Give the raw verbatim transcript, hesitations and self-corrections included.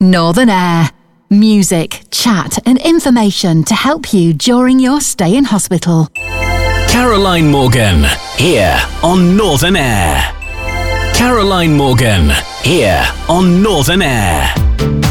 Northern Air. Music, chat and information to help you during your stay in hospital. Caroline Morgan, here on Northern Air. Caroline Morgan, here on Northern Air.